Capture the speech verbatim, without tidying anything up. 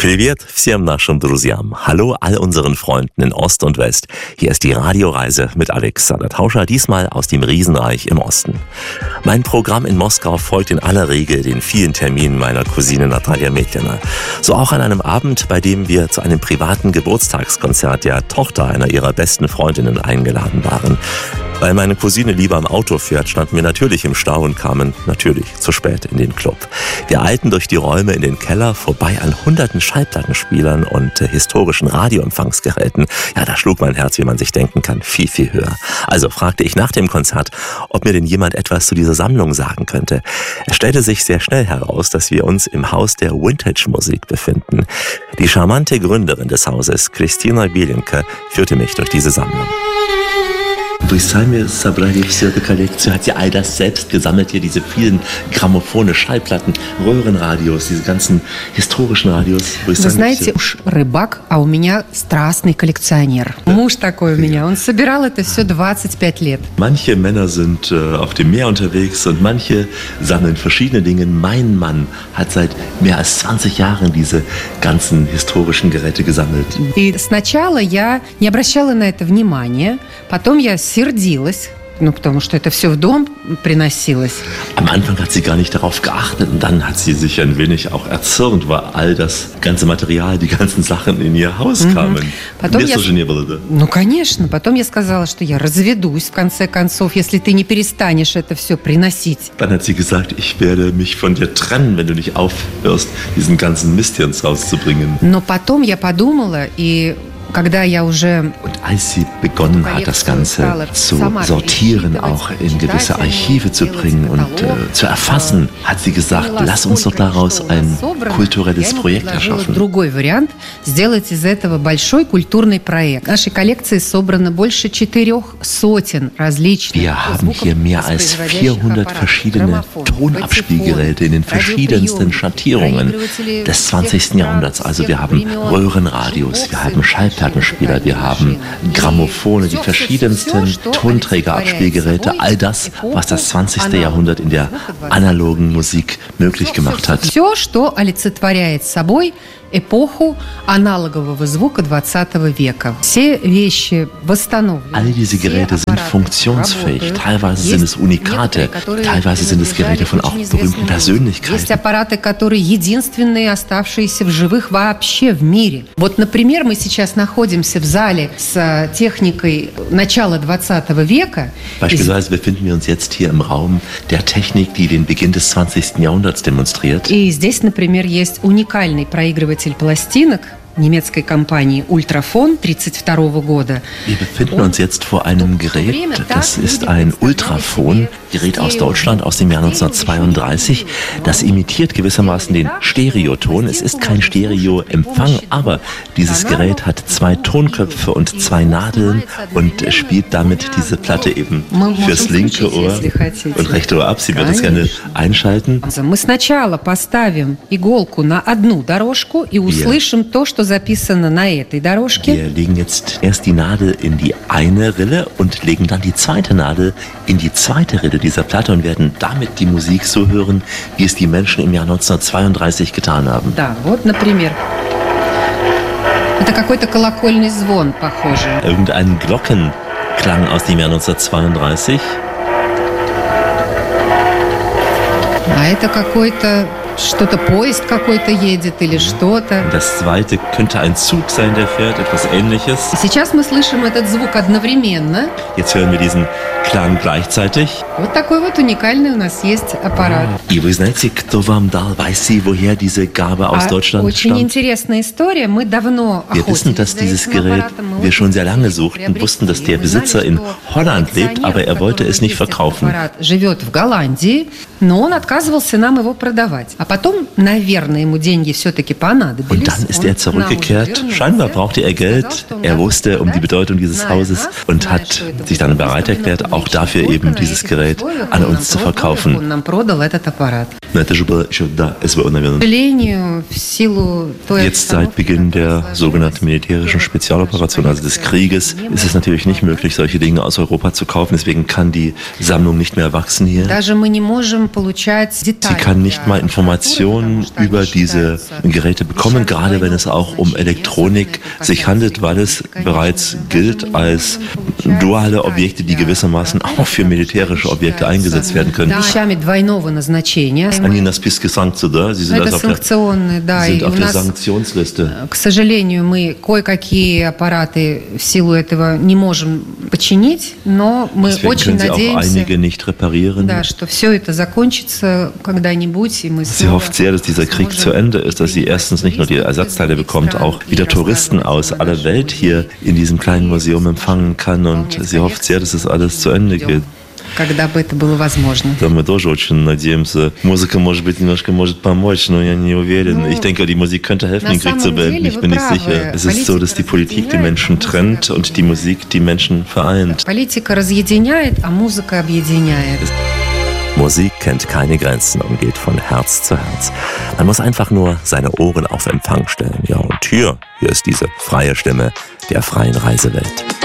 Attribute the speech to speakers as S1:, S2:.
S1: Привет всем нашим друзьям. Hallo all unseren Freunden in Ost und West. Hier ist die Radioreise mit Alexander Tauscher, diesmal aus dem Riesenreich im Osten. Mein Programm in Moskau folgt in aller Regel den vielen Terminen meiner Cousine Natalia Medljana. So auch an einem Abend, bei dem wir zu einem privaten Geburtstagskonzert der Tochter einer ihrer besten Freundinnen eingeladen waren. Weil meine Cousine lieber im Auto fährt, standen wir natürlich im Stau und kamen natürlich zu spät in den Club. Wir eilten durch die Räume in den Keller, vorbei an hunderten Schallplattenspielern und äh, historischen Radioempfangsgeräten. Ja, da schlug mein Herz, wie man sich denken kann, viel, viel höher. Also fragte ich nach dem Konzert, ob mir denn jemand etwas zu dieser Sammlung sagen könnte. Es stellte sich sehr schnell heraus, dass wir uns im Haus der Vintage-Musik befinden. Die charmante Gründerin des Hauses, Kristina Bielenke, führte mich durch diese Sammlung. Вы сами собрали всю эту коллекцию, hat sie all das selbst gesammelt, hier diese vielen Grammophone, Schallplatten, Röhrenradios, diese ganzen historischen Radios.
S2: Вы знаете, уж рыбак, а у меня страстный коллекционер. Муж такой у меня, он собирал это все двадцать пять лет.
S1: Manche Männer sind äh, auf dem Meer unterwegs und manche sammeln verschiedene Dinge. Mein Mann hat seit mehr als zwanzig Jahren diese ganzen historischen Geräte gesammelt.
S2: И сначала я не обращала на это внимания, потом я сердилась, ну, потому что это все в дом приносилось.
S1: Am Anfang hat sie gar nicht darauf geachtet und dann hat sie sich ein wenig auch erzürnt, weil all das ganze Material, die ganzen Sachen in ihr Haus kamen.
S2: Потом я... Ну, конечно. Потом я сказала, что я разведусь, в конце концов, если ты не перестанешь это все приносить.
S1: Dann hat sie gesagt, ich werde mich von dir trennen, wenn du nicht aufhörst, diesen ganzen Mist hier ins Haus zu bringen.
S2: Но потом я подумала, и когда я уже...
S1: Und als sie begonnen hat, das Ganze zu sortieren, auch in gewisse Archive zu bringen und äh, zu erfassen, hat sie gesagt, lass uns doch daraus ein kulturelles Projekt erschaffen.
S2: Другой вариант – сделать из этого большой культурный проект. В нашей коллекции собрано больше четырех сотен различных.
S1: Wir haben hier mehr als vierhundert verschiedene Tonabspielgeräte in den verschiedensten Schattierungen des zwanzigsten Jahrhunderts. Also wir haben Röhrenradios, wir haben Schallplatten, Plattenspieler, wir haben Grammophone, die verschiedensten Tonträgerabspielgeräte, all das, was das zwanzigste Jahrhundert in der analogen Musik möglich gemacht hat.
S2: Все, что олицетворяет собой эпоху аналогового звука двадцатого века. Все вещи восстановлены.
S1: All diese Geräte sind funktionsfähig. Teilweise sind es Unikate, teilweise sind es Geräte von auch berühmten Persönlichkeiten.
S2: Есть аппараты, которые единственные оставшиеся в живых вообще в мире. Вот, например, мы сейчас находимся в зале с техникой начала двадцатого века.
S1: Beispielsweise befinden wir uns jetzt hier im Raum der Technik, die den Beginn des zwanzigsten Jahrhunderts demonstriert.
S2: И здесь, например, есть уникальный проигрыватель пластинок немецкой компании Ultrafon тридцать второго года.
S1: Wir befinden uns jetzt vor einem Gerät, das ist ein Ultrafon, Gerät aus Deutschland aus dem Jahr neunzehnhundertzweiunddreißig. Das imitiert gewissermaßen den Stereoton. Es ist kein Stereoempfang, aber dieses Gerät hat zwei Tonköpfe und zwei Nadeln und spielt damit diese Platte eben fürs linke Ohr und rechte Ohr ab. Sie wird das gerne einschalten.
S2: Мы сначала поставим иголку на одну дорожку и услышим то, что записано на этой дорожке.
S1: Wir legen jetzt erst die Nadel in die eine Rille und legen dann die zweite Nadel in die zweite Rille dieser Platte und werden damit die Musik so hören, wie es die Menschen im Jahr neunzehnhundertzweiunddreißig getan haben.
S2: Да, вот, например, это какой-то колокольный звон, похоже.
S1: Irgendein Glockenklang aus dem Jahr neunzehnhundertzweiunddreißig.
S2: А это какой-то что-то, поезд какой-то едет или что-то.
S1: Das zweite könnte ein Zug sein, der fährt, etwas Ähnliches.
S2: Сейчас мы слышим этот звук одновременно.
S1: Jetzt hören wir diesen Klang gleichzeitig.
S2: Вот такой вот уникальный у нас есть аппарат.
S1: И вы знаете, кто вам дал, weiß sie, woher diese Gabe aus Deutschland
S2: Очень
S1: stammt?
S2: интересная история. Мы давно
S1: Wir wissen, dass dieses Gerät wir schon sehr lange suchten, wussten, dass der Besitzer in Holland lebt, aber er wollte es nicht verkaufen.
S2: Аппарат живет в Голландии, но он отказывался нам его продавать. А потом, наверное, ему деньги все-таки понадобились.
S1: Und dann ist er zurückgekehrt. Scheinbar brauchte er Geld. Er wusste um die Bedeutung dieses Hauses und hat sich dann bereit erklärt, auch dafür eben dieses Gerät an uns zu verkaufen. Jetzt seit Beginn der sogenannten militärischen Spezialoperation, also des Krieges, ist es natürlich nicht möglich, solche Dinge aus Europa zu kaufen. Deswegen kann die Sammlung nicht mehr wachsen hier.
S2: Даже мы не можем
S1: Sie kann nicht mal Informationen über diese Geräte bekommen, gerade wenn es auch um Elektronik sich handelt, weil es bereits gilt als duale Objekte, die gewissermaßen auch für militärische Objekte eingesetzt werden können. Они на списке санкций, да? Sie sind also auf der, sind auf der Sanktionsliste.
S2: К сожалению, мы кое-какие аппараты в силу этого не можем починить, но мы
S1: Deswegen
S2: очень
S1: können Sie auch
S2: надеемся,
S1: einige nicht reparieren.
S2: да, что все это закончится когда-нибудь, и мы
S1: Sie hofft sehr, dass dieser Krieg zu Ende ist, dass sie erstens nicht nur die Ersatzteile bekommt, auch wieder Touristen aus aller Welt hier in diesem kleinen Museum empfangen kann, und sie hofft sehr, dass es alles zu Ende geht.
S2: Когда бы это было возможно.
S1: Да, мы тоже очень надеемся. Музыка, может быть, немножко может помочь, но я не уверен. Ich denke, die Musik könnte helfen, den Krieg zu beenden. Ich bin nicht sicher. Es ist so, dass die Politik die Menschen trennt und die Musik die Menschen vereint.
S2: Политика разъединяет, а музыка объединяет.
S1: Musik kennt keine Grenzen und geht von Herz zu Herz. Man muss einfach nur seine Ohren auf Empfang stellen. Ja, und hier, hier ist diese freie Stimme der freien Reisewelt.